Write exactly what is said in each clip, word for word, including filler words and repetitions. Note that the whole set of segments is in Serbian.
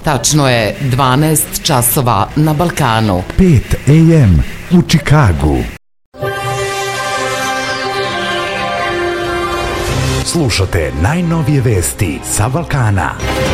Tačno je dvanaest časova na Balkanu. pet a m u Čikagu. Slušate najnovije vesti sa Balkana.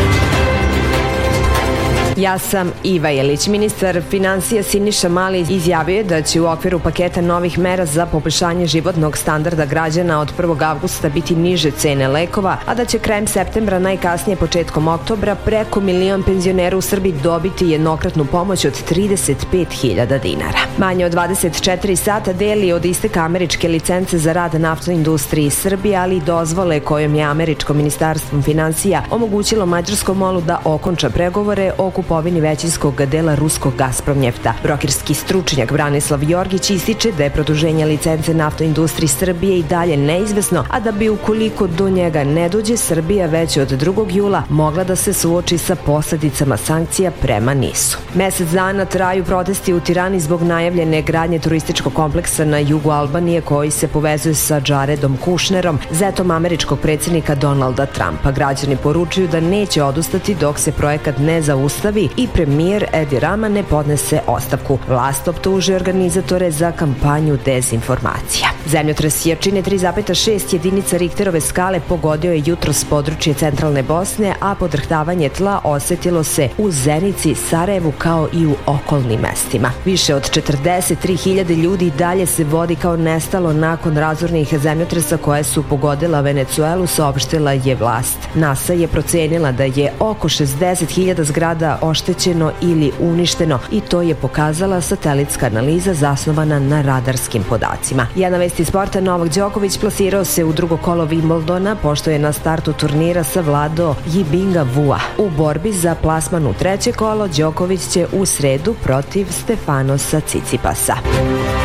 Ja sam Iva Jelić. Ministar finansija Siniša Mali izjavio je da će u okviru paketa novih mera za poboljšanje životnog standarda građana od prvog avgusta biti niže cene lekova, a da će krajem septembra, najkasnije početkom oktobra, preko milion penzionera u Srbiji dobiti jednokratnu pomoć od trideset pet hiljada dinara. Manje od dvadeset četiri sata deli od isteka američke licence za rad naftnoj industriji Srbije, ali i dozvole kojom je američko ministarstvo finansija omogućilo mađarskom molu da okonča pregovore o kupovini većinskog dela ruskog Gazpromnjefta. Brokerski stručnjak Branislav Jorgić ističe da je produženje licence naftnoj industriji Srbije i dalje neizvesno, a da bi ukoliko do njega ne dođe, Srbija već od drugog jula mogla da se suoči sa posledicama sankcija prema Nisu. Mesec dana traju protesti u Tirani zbog najavljene gradnje turističkog kompleksa na jugu Albanije koji se povezuje sa Jaredom Kušnerom, zetom američkog predsjednika Donalda Trumpa. Građani poručuju da neće odustati dok se projekat ne zaustavi i premijer Edi Rama ne podnese ostavku. Vlast optužuje organizatore za kampanju dezinformacija. Zemljotres jačine tri zarez šest jedinica Richterove skale pogodio je jutros područje centralne Bosne, a podrhtavanje tla osetilo se u Zenici, Sarajevu kao i u okolnim mestima. Više od četrdeset tri hiljade ljudi dalje se vodi kao nestalo nakon razornih zemljotresa koje su pogodila Venecuelu, saopštila je vlast. NASA je procenila da je oko šezdeset hiljada zgrada oštećeno ili uništeno i to je pokazala satelitska analiza zasnovana na radarskim podacima. Jedna vest iz sporta: Novak Đoković plasirao se u drugo kolo Wimbledona pošto je na startu turnira savladao Yibinga Vua. U borbi za plasman u treće kolo Đoković će u sredu protiv Stefanosa Cicipasa.